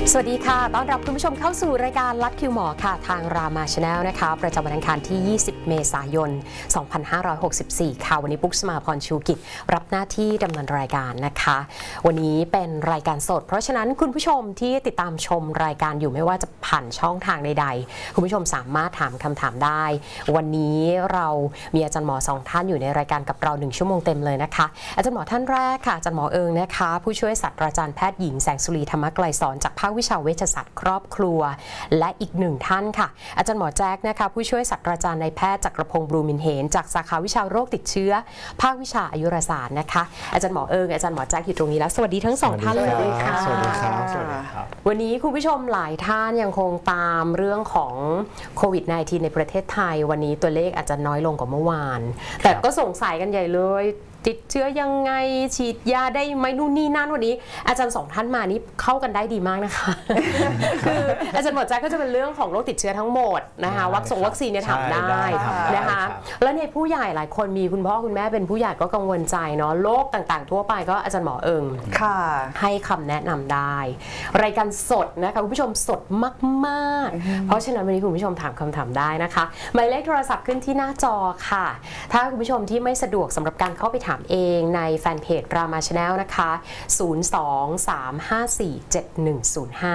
สวัสดีค่ะต้อนรับคุณผู้ชมเข้าสู่รายการลัดคิวหมอค่ะทางรามาชาแนลนะคะประจำวันอังคารที่ 20 เมษายน 2564 ค่ะวันนี้ปุ๊กสมาพรชูกิจรับหน้าที่ดำเนินรายการนะคะวันนี้เป็นรายการสดเพราะฉะนั้นคุณผู้ชมที่ติดตามชมรายการอยู่ไม่ว่าจะผ่านช่องทางใดๆคุณผู้ชมสามารถถามคำถามได้วันนี้เรามีอาจารย์หมอ2ท่านอยู่ในรายการกับเรา1ชั่วโมงเต็มเลยนะคะอาจารย์หมอท่านแรกค่ะอาจารย์หมอเอิงนะคะผู้ช่วยศาสตราจารย์แพทย์หญิงแสงสุรีธรรมไกลสอนจากภาควิชาเวชศาสตร์ครอบครัวและอีกหนึ่งท่านค่ะอาจารย์หมอแจ๊กนะคะผู้ช่วยศาสตราจารย์นายแพทย์จักรพงศ์บลูมินเฮนจากสาขาวิชาโรคติดเชื้อภาควิชาอายุรศาสตร์นะคะอาจารย์หมอเอิงอาจารย์หมอแจ๊กอยู่ตรงนี้แล้วสวัสดีทั้งสองท่านเลยค่ะสวัสดีครับสวัสดีครับวันนี้คุณผู้ชมหลายท่านยังคงตามเรื่องของโควิด -19 ในประเทศไทยวันนี้ตัวเลขอาจจะน้อยลงกว่าเมื่อวานแต่ก็สงสัยกันใหญ่เลยติดเชื้อยังไงฉีดยาได้ไหมนู่นนี่นั่นวันนี้อาจารย์สองท่านมานี่เข้ากันได้ดีมากนะคะ คืออาจารย์หมอแจ๊กก็จะเป็นเรื่องของโรคติดเชื้อทั้งหมดนะคะวัคซีนเนี่ยถามได้นะคะแล้วในผู้ใหญ่หลายคนมีคุณพ่อคุณแม่เป็นผู้ใหญ่ก็กังวลใจเนาะโรคต่างๆทั่วไปก็อาจารย์หมอเอิงให้คำแนะนำได้รายการสดนะคะคุณผู้ชมสดมากๆเพราะฉะนั้นวันนี้คุณผู้ชมถามคำถามได้นะคะหมายเลขโทรศัพท์ขึ้นที่หน้าจอค่ะถ้าคุณผู้ชมที่ไม่สะดวกสำหรับการเข้าไปถามเองในแฟนเพจรามาชาแนลนะคะ 023547105